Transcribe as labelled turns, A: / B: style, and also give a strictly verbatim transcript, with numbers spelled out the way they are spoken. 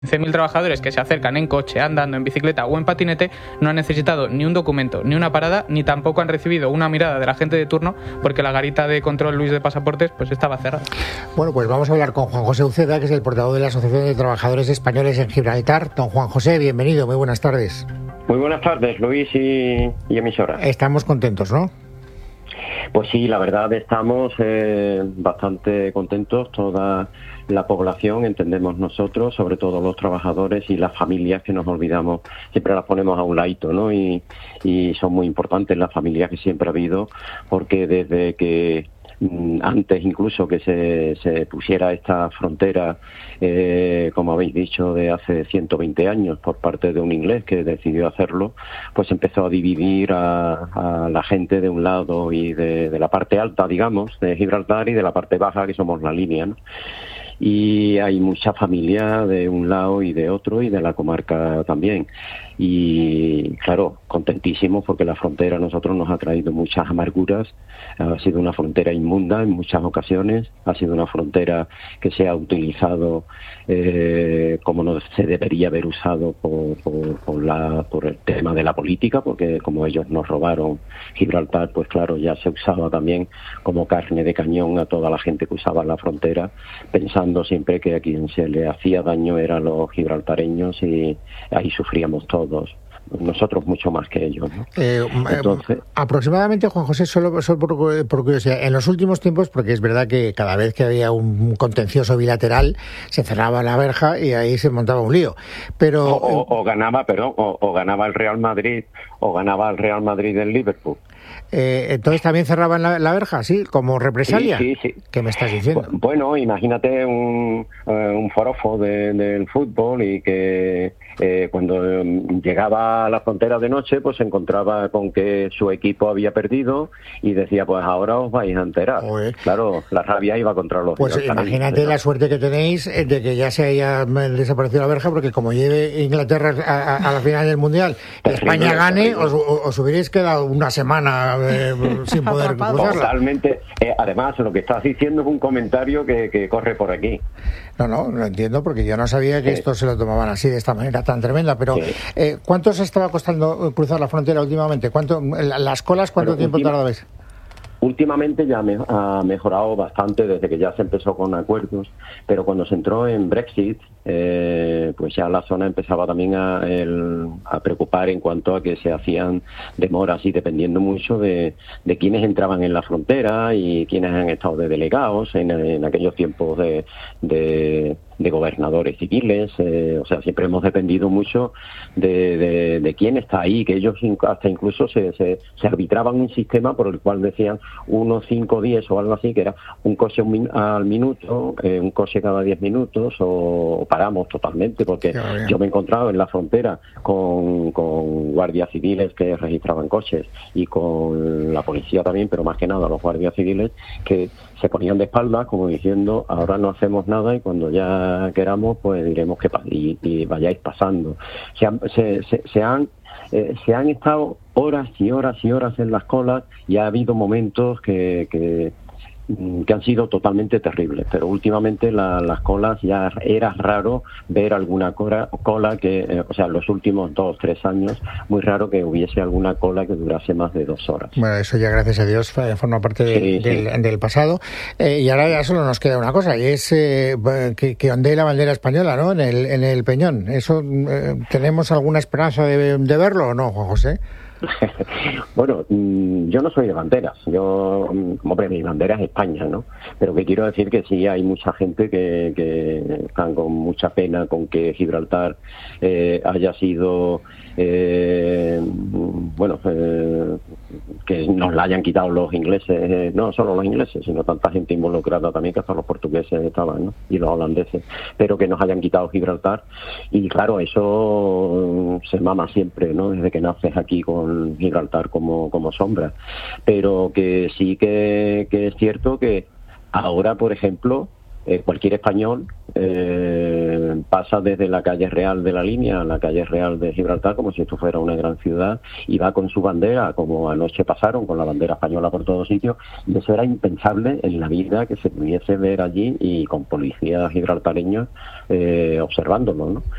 A: quince mil trabajadores que se acercan en coche, andando, en bicicleta o en patinete no han necesitado ni un documento, ni una parada, ni tampoco han recibido una mirada de la gente de turno porque la garita de control Luis de pasaportes pues estaba cerrada.
B: Bueno, pues vamos a hablar con Juan José Uceda, que es el portavoz de la Asociación de Trabajadores Españoles en Gibraltar. Don Juan José, bienvenido, muy buenas tardes.
C: Muy buenas tardes, Luis y, y emisora.
B: Estamos contentos, ¿no?
C: Pues sí, la verdad estamos eh, bastante contentos, toda la población, entendemos nosotros, sobre todo los trabajadores y las familias que nos olvidamos, siempre las ponemos a un ladito, ¿no? Y, y son muy importantes las familias que siempre ha habido, porque desde que antes incluso que se, se pusiera esta frontera, eh, como habéis dicho, de hace ciento veinte años por parte de un inglés que decidió hacerlo, pues empezó a dividir a, a la gente de un lado y de, de la parte alta, digamos, de Gibraltar, y de la parte baja, que somos la línea, ¿no? Y hay mucha familia de un lado y de otro, y de la comarca también. Y claro, contentísimos porque la frontera a nosotros nos ha traído muchas amarguras. Ha sido una frontera inmunda en muchas ocasiones, ha sido una frontera que se ha utilizado eh, como no se debería haber usado por, por, por, la, por el tema de la política, porque como ellos nos robaron Gibraltar, pues claro, ya se usaba también como carne de cañón a toda la gente que usaba la frontera, pensando siempre que a quien se le hacía daño eran los gibraltareños, y ahí sufríamos todos, nosotros mucho más que ellos, ¿no?
B: Eh, Entonces, aproximadamente, Juan José, solo, solo por, por curiosidad, en los últimos tiempos, porque es verdad que cada vez que había un contencioso bilateral se cerraba la verja y ahí se montaba un lío, pero
C: o, o, o ganaba, perdón, o, o ganaba el Real Madrid o ganaba el Real Madrid del Liverpool.
B: Eh, entonces también cerraban la, la verja, ¿sí? Como represalia.
C: Sí, sí, sí.
B: ¿Qué me estás diciendo?
C: Bueno, imagínate un, uh, un forofo de, del fútbol y que eh, cuando llegaba a la frontera de noche, pues se encontraba con que su equipo había perdido y decía, pues ahora os vais a enterar.
B: Oye.
C: Claro, la rabia iba contra los...
B: Pues imagínate la suerte que tenéis de que ya se haya desaparecido la verja, porque como lleve Inglaterra a, a, a la final del Mundial y España gane, os, os hubierais quedado una semana eh, sin poder cruzarla.
C: Totalmente. Eh, además, lo que estás diciendo es un comentario que, que corre por aquí.
B: No, no, lo entiendo, porque yo no sabía que
C: sí.
B: esto se lo tomaban así, de esta manera tan tremenda, pero
C: sí.
B: eh, ¿cuánto os estaba costando cruzar la frontera últimamente? ¿Cuánto, las colas, cuánto pero tiempo última, tardabais?
C: Últimamente ya me, ha mejorado bastante desde que ya se empezó con acuerdos, pero cuando se entró en Brexit, eh, pues ya la zona empezaba también a, el, a preocupar en cuanto a que se hacían demoras, y dependiendo mucho de, de quiénes entraban en la frontera y quiénes han estado de delegados en, en aquellos tiempos de, de, de gobernadores civiles. Eh, o sea, siempre hemos dependido mucho de, de, de quién está ahí, que ellos hasta incluso se, se, se arbitraban un sistema por el cual decían unos cinco, diez o algo así, que era un coche un min, al minuto, eh, un coche cada diez minutos, o paramos totalmente, porque yo me he encontrado en la frontera con, con guardias civiles que registraban coches y con la policía también, pero más que nada los guardias civiles que se ponían de espaldas como diciendo, ahora no hacemos nada y cuando ya queramos pues diremos que y, y vayáis pasando. Se han, se, se, se han Eh, se han estado horas y horas y horas en las colas, y ha habido momentos que, que, que han sido totalmente terribles, pero últimamente la, las colas ya era raro ver alguna cola, cola que, eh, o sea, en los últimos dos, tres años, muy raro que hubiese alguna cola que durase más de dos horas.
B: Bueno, eso ya gracias a Dios forma parte de, sí, del, sí. del pasado. Eh, y ahora ya solo nos queda una cosa, y es eh, que, que ondee la bandera española, ¿no? En el, en el Peñón. ¿Eso eh, tenemos alguna esperanza de, de verlo o no, Juan José?
C: Bueno, yo no soy de banderas, yo, hombre, mi bandera es España, ¿no? Pero que quiero decir que sí hay mucha gente que, que están con mucha pena con que Gibraltar eh, haya sido, eh, bueno, eh, que nos la hayan quitado los ingleses, eh, no solo los ingleses, sino tanta gente involucrada también, que hasta los portugueses estaban, ¿no? Y los holandeses, pero que nos hayan quitado Gibraltar. Y claro, eso se mama siempre, ¿no? Desde que naces aquí con Gibraltar como, como sombra, pero que sí que, que es cierto que ahora, por ejemplo, eh, cualquier español eh, eh, pasa desde la calle Real de la Línea a la calle Real de Gibraltar como si esto fuera una gran ciudad, y va con su bandera, como anoche pasaron, con la bandera española por todos sitios, y eso era impensable en la vida que se pudiese ver allí y con policías gibraltareños eh, observándolo, ¿no?